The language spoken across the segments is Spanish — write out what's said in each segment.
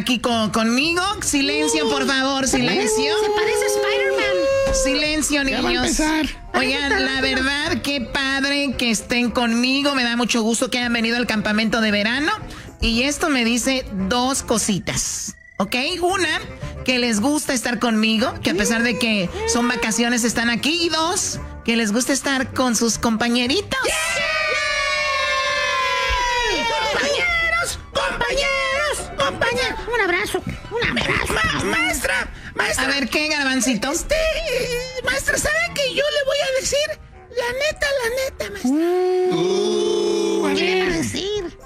aquí conmigo. Silencio, por favor, silencio. Se parece a Spider-Man. Silencio, niños. Ya va a empezar. Oigan, la verdad, qué padre que estén conmigo. Me da mucho gusto que hayan venido al campamento de verano. Y esto me dice dos cositas, ¿ok? Una, que les gusta estar conmigo, que a pesar de que son vacaciones están aquí. Y dos, que les gusta estar con sus compañeritos. Compañeros. Un abrazo. Maestra. A ver, ¿qué, Garbancito? Maestra, ¿sabe que yo le voy a decir la neta, maestra? ¿Qué le va a decir?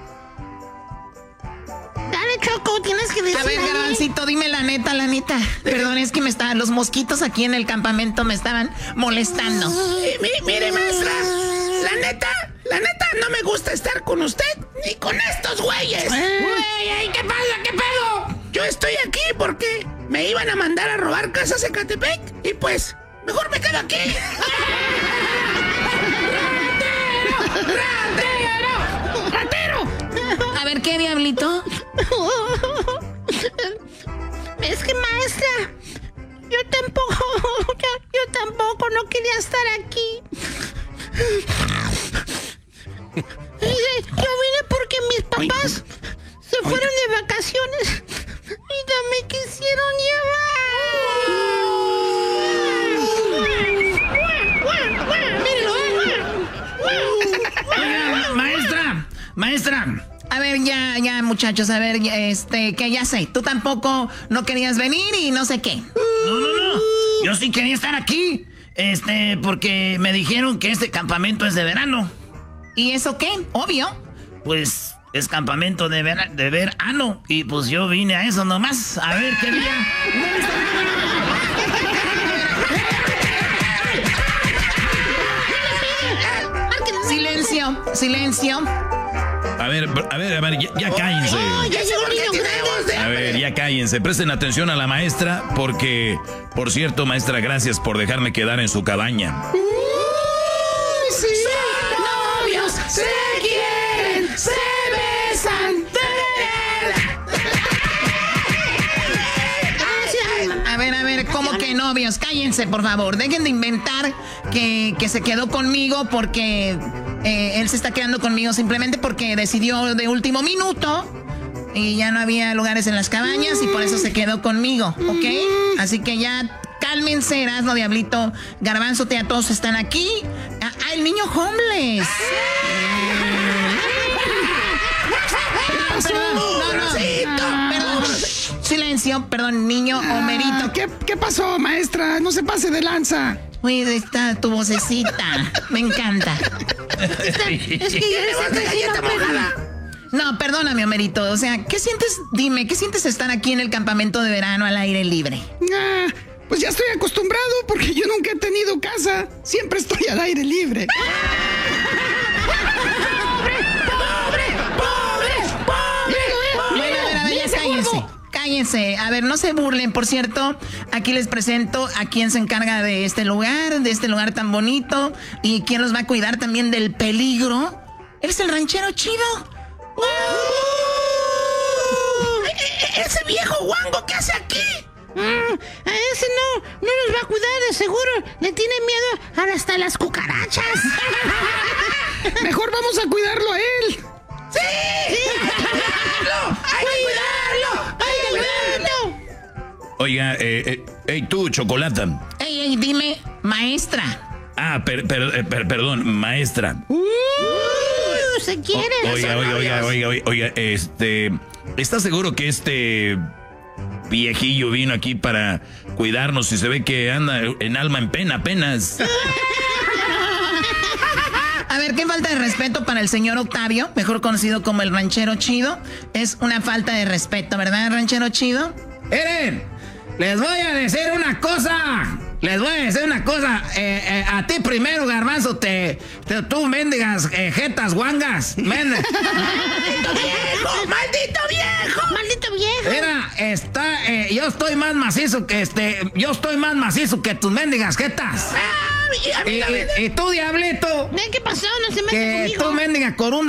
Dale, Choco, tienes que decir. A ver, Garbancito, dime la neta. Perdón, es que los mosquitos aquí en el campamento me estaban molestando. Mire, maestra, la neta, no me gusta estar con usted ni con estos güeyes. Güey, ¿qué pasa? ¿Qué pedo? Yo estoy aquí porque me iban a mandar a robar casas en Ecatepec y pues, mejor me quedo aquí. ¡Ratero! A ver, ¿qué, Diablito? Es que, maestra, yo tampoco no quería estar aquí. Yo vine porque mis papás se fueron de vacaciones y no me quisieron Oiga, maestra. A ver, ya, muchachos, a ver, que ya sé, tú tampoco no querías venir y no sé qué. No. Yo sí quería estar aquí. Porque me dijeron que este campamento es de verano. ¿Y eso qué? Obvio. Pues es campamento de verano. Y pues yo vine a eso nomás. A ver qué día. Silencio. A ver, ya cállense. Ya llegó el niño grande. A ver, ya cállense. Presten atención a la maestra porque, por cierto, maestra, gracias por dejarme quedar en su cabaña. Sí. Son novios, se quieren, se besan. A ver, ¿cómo que novios? Cállense, por favor. Dejen de inventar que se quedó conmigo porque él se está quedando conmigo simplemente porque decidió de último minuto y ya no había lugares en las cabañas y por eso se quedó conmigo, ¿ok? Así que ya cálmense, Erasmo, Diablito, Garbanzo, todos están aquí. El niño homeless. Silencio, perdón, niño Homerito. ¿Qué pasó, maestra? No se pase de lanza. Oye, ahí está tu vocecita. Me encanta. Es que ya está mojada. No, perdóname, Homerito. O sea, ¿qué sientes? Dime, ¿qué sientes estar aquí en el campamento de verano al aire libre? Pues ya estoy acostumbrado porque yo nunca he tenido casa. Siempre estoy al aire libre. Cállense. A ver, no se burlen. Por cierto, aquí les presento a quien se encarga de este lugar tan bonito y quien los va a cuidar también del peligro. ¿Eres el ranchero chido? Ese viejo guango, ¿qué hace aquí? A ese no nos va a cuidar, de seguro. Le tiene miedo hasta las cucarachas. Mejor vamos a cuidarlo a él. ¡Sí! ¡Hay que cuidarlo! Oiga, tú, Chocolata. Ey, dime, maestra. Perdón, maestra. Se quiere. Oiga, ¿está seguro que este viejillo vino aquí para cuidarnos y se ve que anda en alma en pena apenas? A ver, qué falta de respeto para el señor Octavio, mejor conocido como el ranchero chido. Es una falta de respeto, ¿verdad, ranchero chido? Miren, les voy a decir una cosa. A ti primero, Garbanzo, tú mendigas jetas guangas. ¡Maldito viejo! Mira, yo estoy más macizo que tus mendigas jetas. Y tú, Diablito. ¿Qué pasó? No se mete Que conmigo. tú, mendiga corunda.